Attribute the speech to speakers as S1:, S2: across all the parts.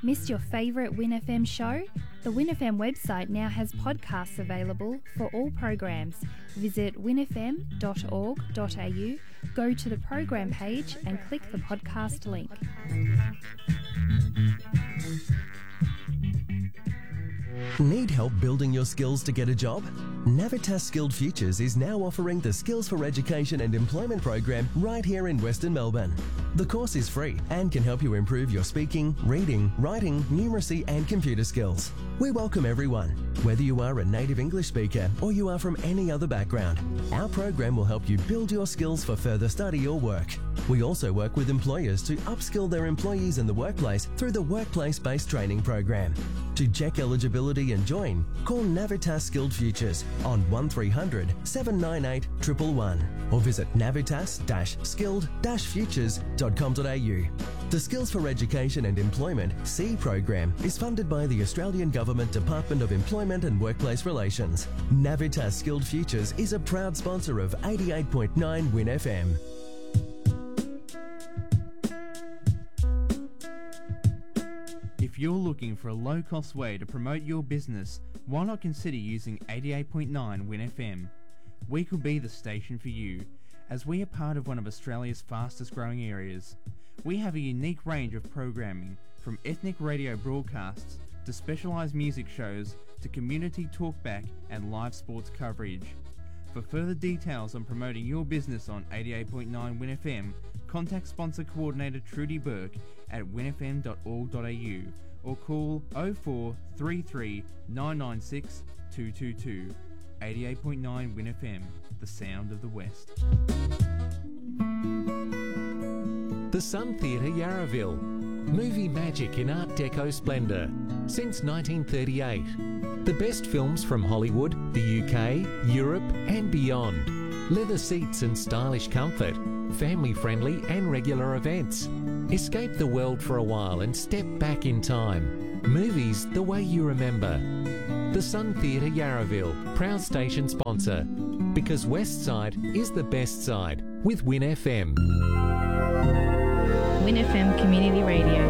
S1: Missed your favourite Win FM show? The Win FM website now has podcasts available for all programs. Visit winfm.org.au, go to the program page and click the podcast link.
S2: Need help building your skills to get a job? Navitas Skilled Futures is now offering the Skills for Education and Employment program right here in Western Melbourne. The course is free and can help you improve your speaking, reading, writing, numeracy and computer skills. We welcome everyone, whether you are a native English speaker or you are from any other background. Our program will help you build your skills for further study or work. We also work with employers to upskill their employees in the workplace through the Workplace-Based Training Program. To check eligibility and join, call Navitas Skilled Futures on 1300 798 111 or visit navitas-skilled-futures.com.au. The Skills for Education and Employment C program is funded by the Australian Government Department of Employment and Workplace Relations. Navitas Skilled Futures is a proud sponsor of 88.9 Win FM.
S3: If you're looking for a low-cost way to promote your business, why not consider using 88.9 Win FM? We could be the station for you, as we are part of one of Australia's fastest growing areas. We have a unique range of programming, from ethnic radio broadcasts to specialised music shows to community talkback and live sports coverage. For further details on promoting your business on 88.9 Win FM, contact sponsor coordinator Trudy Burke at winfm.org.au or call 0433 996 222. 88.9 Win FM, the sound of the West.
S4: The Sun Theatre Yarraville. Movie magic in Art Deco splendour since 1938. The best films from Hollywood, the UK, Europe and beyond. Leather seats and stylish comfort. Family-friendly and regular events. Escape the world for a while and step back in time. Movies the way you remember. The Sun Theatre Yarraville, proud station sponsor. Because Westside is the best side with Win FM.
S5: Win FM Community Radio.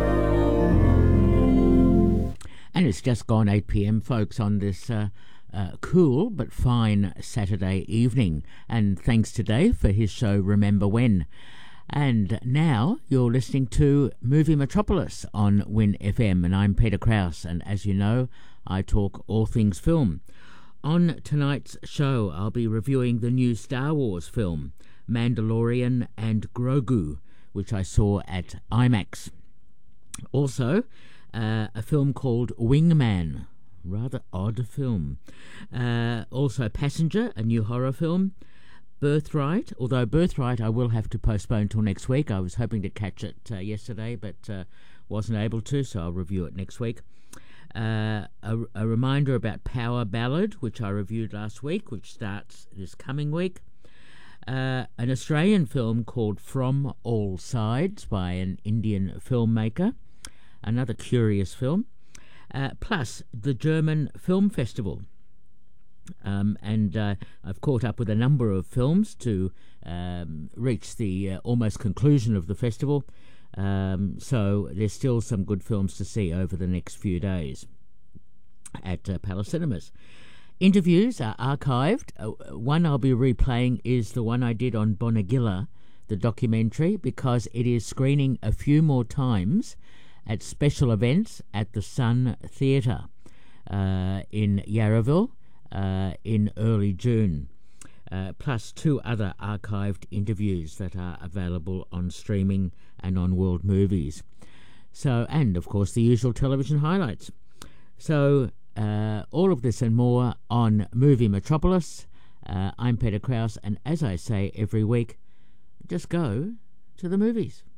S5: And it's just gone 8 p.m, folks, on this cool but fine Saturday evening. And thanks to Dave for his show Remember When. And now you're listening to Movie Metropolis on Win FM, and I'm Peter Krause, and as you know, I talk all things film. On tonight's show, I'll be reviewing the new Star Wars film, Mandalorian and Grogu, which I saw at IMAX. Also, a film called Wingman, rather odd film. Also, Passenger, a new horror film. Birthright, although Birthright I will have to postpone till next week. I was hoping to catch it yesterday, but wasn't able to, so I'll review it next week. A reminder about Power Ballad, which I reviewed last week, which starts this coming week. An Australian film called From All Sides by an Indian filmmaker. Another curious film. Plus the German Film Festival. And I've caught up with a number of films to reach the almost conclusion of the festival. So there's still some good films to see over the next few days at Palace Cinemas. Interviews are archived. One I'll be replaying is the one I did on Bonegilla, the documentary, because it is screening a few more times at special events at the Sun Theatre in Yarraville in early June. Plus 2 other archived interviews that are available on streaming and on World Movies. So, and of course the usual television highlights. So all of this and more on Movie Metropolis. I'm Peter Krause, and as I say every week, just go to the movies.